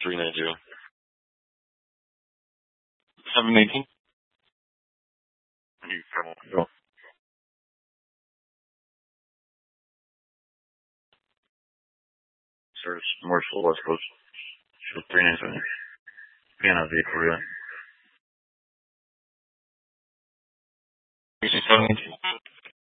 390. 718. You go. Service Marshall West Coast. Show 397. Piano vehicle, yeah. 718.